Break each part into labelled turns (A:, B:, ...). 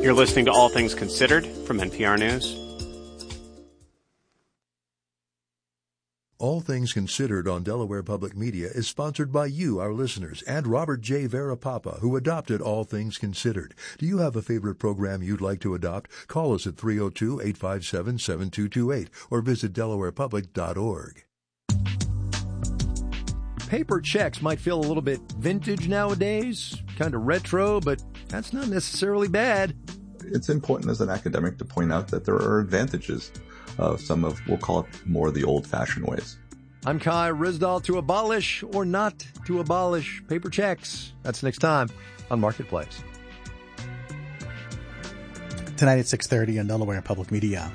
A: You're listening to All Things Considered from NPR News.
B: All Things Considered on Delaware Public Media is sponsored by you, our listeners, and Robert J. Verapapa, who adopted All Things Considered. Do you have a favorite program you'd like to adopt? Call us at 302-857-7228 or visit delawarepublic.org.
C: Paper checks might feel a little bit vintage nowadays, kind of retro, but that's not necessarily bad.
D: It's important as an academic to point out that there are advantages of some of, we'll call it more the old-fashioned ways.
C: I'm Kai Ryssdal. To abolish or not to abolish paper checks. That's next time on Marketplace.
E: Tonight at 6:30 on Delaware Public Media.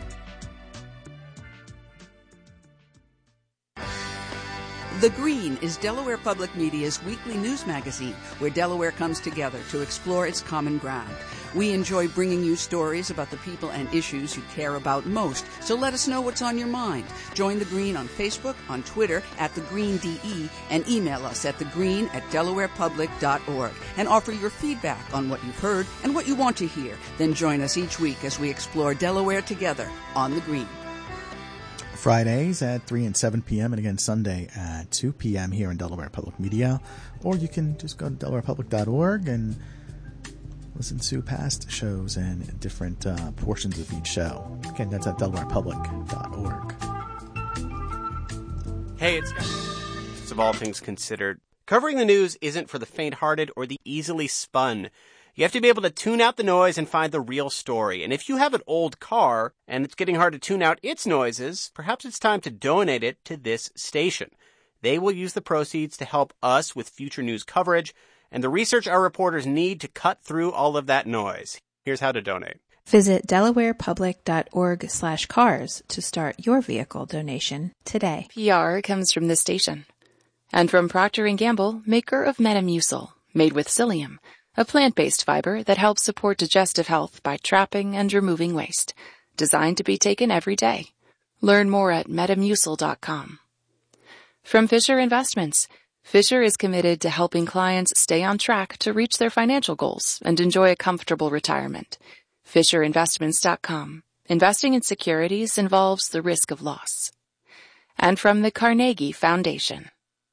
F: The Green is Delaware Public Media's weekly news magazine where Delaware comes together to explore its common ground. We enjoy bringing you stories about the people and issues you care about most, so let us know what's on your mind. Join The Green on Facebook, on Twitter @TheGreenDE, and email us at thegreen@delawarepublic.org and offer your feedback on what you've heard and what you want to hear. Then join us each week as we explore Delaware together on The Green.
E: Fridays at 3 and 7 p.m. and again Sunday at 2 p.m. here in Delaware Public Media. Or you can just go to delawarepublic.org and listen to past shows and different portions of each show. Again, that's at delawarepublic.org.
A: Hey, it's of All Things Considered. Covering the news isn't for the faint-hearted or the easily spun. You have to be able to tune out the noise and find the real story. And if you have an old car and it's getting hard to tune out its noises, perhaps it's time to donate it to this station. They will use the proceeds to help us with future news coverage and the research our reporters need to cut through all of that noise. Here's how to donate.
G: Visit delawarepublic.org/cars to start your vehicle donation today.
H: PR comes from this station. And from Procter & Gamble, maker of Metamucil, made with psyllium, a plant-based fiber that helps support digestive health by trapping and removing waste. Designed to be taken every day. Learn more at metamucil.com. From Fisher Investments, Fisher is committed to helping clients stay on track to reach their financial goals and enjoy a comfortable retirement. FisherInvestments.com. Investing in securities involves the risk of loss. And from the Carnegie Foundation.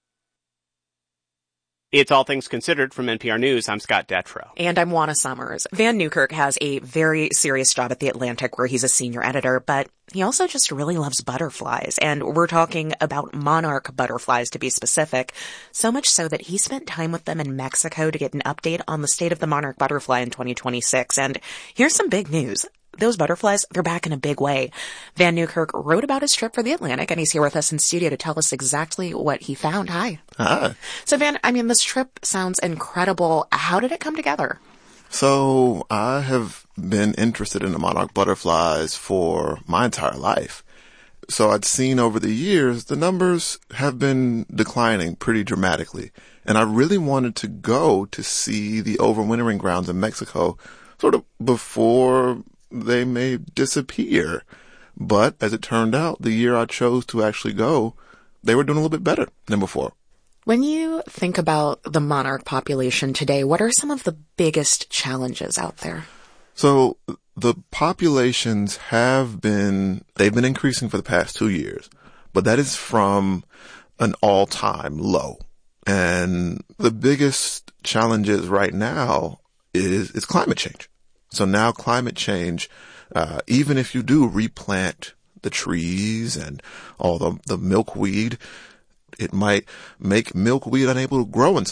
A: It's All Things Considered from NPR News. I'm Scott Detrow.
I: And I'm Juana Summers. Van Newkirk has a very serious job at The Atlantic where he's a senior editor, but he also just really loves butterflies. And we're talking about monarch butterflies, to be specific. So much so that he spent time with them in Mexico to get an update on the state of the monarch butterfly in 2026. And here's some big news. Those butterflies, they're back in a big way. Van Newkirk wrote about his trip for The Atlantic, and he's here with us in studio to tell us exactly what he found. Hi.
J: Hi.
I: So, Van, this trip sounds incredible. How did it come together?
J: So, I have been interested in the monarch butterflies for my entire life. So, I'd seen over the years, the numbers have been declining pretty dramatically. And I really wanted to go to see the overwintering grounds in Mexico sort of before they may disappear. But as it turned out, the year I chose to actually go, they were doing a little bit better than before.
I: When you think about the monarch population today, what are some of the biggest challenges out there?
J: So the populations they've been increasing for the past 2 years, but that is from an all-time low. And the biggest challenges right now is climate change. So now climate change, even if you do replant the trees and all the milkweed, it might make milkweed unable to grow in